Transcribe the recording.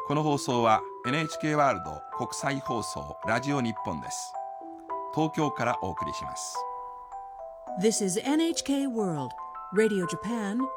この放送は NHK ワールド国際放送ラジオ日本です。東京からお送りします。 This is NHK World Radio Japan